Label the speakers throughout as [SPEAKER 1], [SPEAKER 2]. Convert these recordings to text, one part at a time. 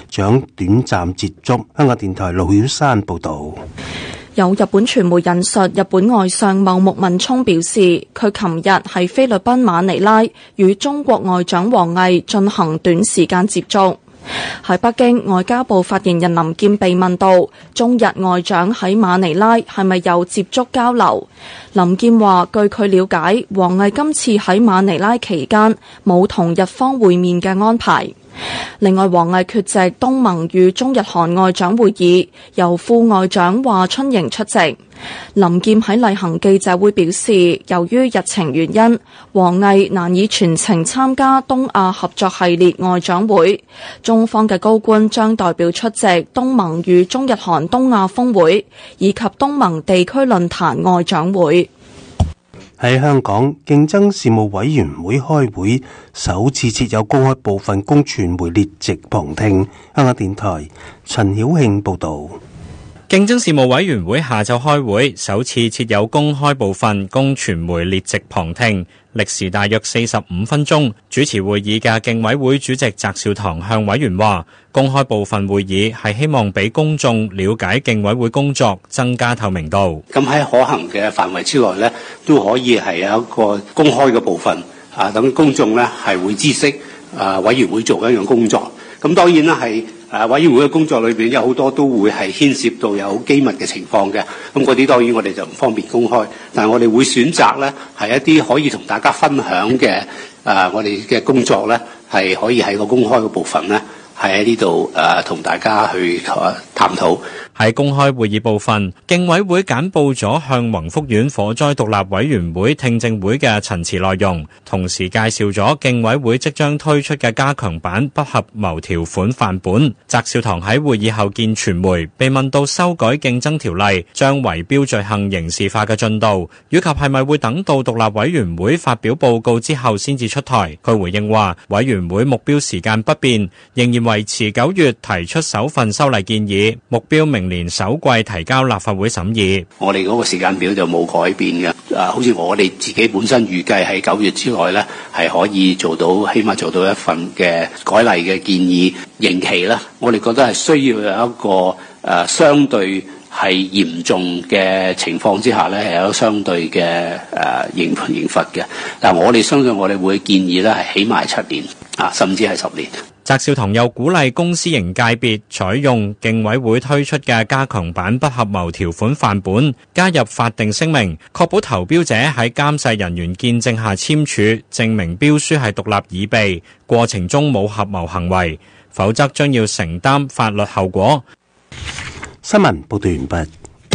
[SPEAKER 1] 長短暫接觸。香港電台盧曉山報導。
[SPEAKER 2] 有日本傳媒引述日本外相茂木敏充表示，佢琴日喺菲律賓馬尼拉與中國外長王毅進行短時間接觸。喺北京，外交部發言人林健被問到中日外長喺馬尼拉係咪有接觸交流，林健話據佢了解，王毅今次喺馬尼拉期間冇同日方會面嘅安排。另外，王毅缺席東盟與中日韓外長會議，由副外長華春瑩出席。林健喺例行記者會表示，由於日程原因，王毅難以全程參加東亞合作系列外長會，中方嘅高官將代表出席東盟與中日韓東亞峰會以及東盟地區論壇外長會。
[SPEAKER 1] 喺香港，競爭事務委員會開會，首次設有公開部分供傳媒列席旁聽。香港電台陳曉慶報導。
[SPEAKER 3] 競爭事務委員會下晝開會，首次設有公開部分供傳媒列席旁聽，歷時大約45分鐘。主持會議嘅競委會主席翟紹唐向委員話，公開部分會議係希望俾公眾了解競委會工作，增加透明度。
[SPEAKER 4] 咁喺可行嘅範圍之內咧，都可以係有一個公開嘅部分，等公眾咧係會知悉委員會做一樣工作。咁當然啦，係委員會嘅工作裏邊有好多都會係牽涉到有機密嘅情況嘅，咁嗰啲當然我哋就唔方便公開，但係我哋會選擇咧係一啲可以同大家分享嘅我哋嘅工作咧，係可以喺個公開嘅部分咧，係喺呢度同大家去探討。
[SPEAKER 3] 喺公開會議部分，競委會簡報咗向宏福苑火災獨立委員會聽證會嘅陳詞內容，同時介紹咗競委會即將推出嘅加強版不合謀條款範本。翟紹唐喺會議後見傳媒，被問到修改競爭條例將圍標罪行刑事化嘅進度，以及係咪會等到獨立委員會發表報告之後先至出台。佢回應話，委員會目標時間不變，仍然維持9月提出首份修例建議，目標明年首季提交立法會審議。
[SPEAKER 4] 我哋嗰個時間表就冇改變嘅。好似我哋自己本身預計喺9月之內咧，係可以做到，起碼做到一份嘅改例嘅建議。刑期咧，我哋覺得係需要有一個相對係嚴重嘅情況之下咧，係有相對嘅刑罰嘅。但我哋相信我哋會建議咧係起碼7年甚至係10年。
[SPEAKER 3] 翟紹唐又鼓勵公私營界別採用競委會推出嘅加強版不合謀條款範本，加入法定聲明，確保投標者喺監誓人員見證下簽署，證明標書係獨立擬備，過程中冇合謀行為，否則將要承擔法律後果。
[SPEAKER 1] 新聞報道完畢。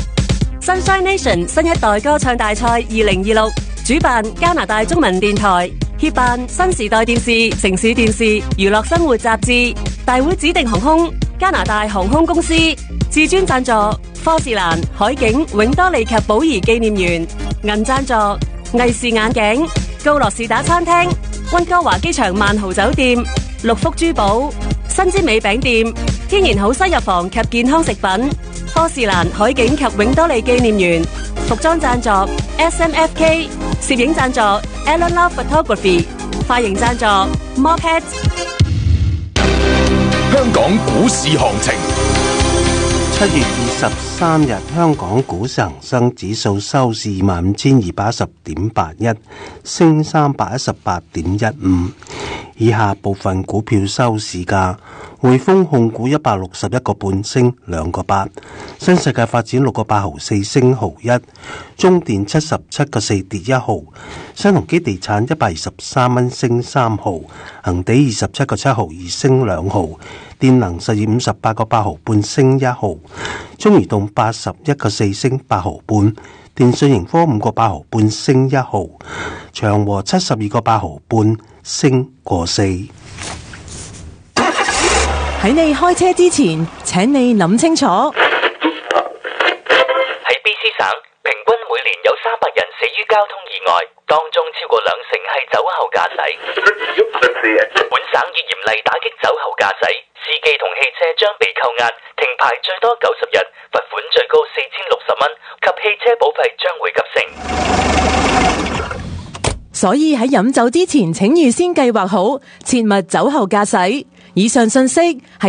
[SPEAKER 5] Sunshine Nation 新一代歌唱大賽2026主辦加拿大中文電台，協辦新時代電視、城市電視、娛樂生活雜誌，大會指定航空加拿大航空公司，至尊贊助科士蘭、海景、永多利及寶儀紀念園，銀贊助藝視眼鏡、高樂士打餐廳、溫哥華機場萬豪酒店、六福珠寶、新之美餅店、天然好西藥房及健康食品，科士蘭、海景及永多利紀念園，服裝贊助 SMFK， 攝影贊助 Alan Love Photography， 髮型贊助 Moped。
[SPEAKER 6] 香港股市行情。
[SPEAKER 1] 7月23日，香港股市恒生指數收市25,210.81，升318.15。以下部分股票收市價：匯豐控股161個半升2個8，新世界發展6個8毫4升毫1，中電77個4跌1毫，新鴻基地產123蚊升3毫，恒地27個7毫2升2毫，電能實業58個8毫半升1毫，中移動81個4升8毫半，電訊盈科5個8毫半升1毫，長和72個8毫半升個4。
[SPEAKER 7] 喺你開車之前，請你諗清楚。
[SPEAKER 8] 喺 BC 省，平均每年有300人死於交通意外，當中超過20%係酒後駕駛。本省已嚴厲打擊酒後駕駛，司機同汽車將被扣押，停牌最多90日，罰款最高4060蚊，及汽車保費將會急升。
[SPEAKER 7] 所以喺飲酒之前，請預先計劃好，切勿酒後駕駛。以上信息係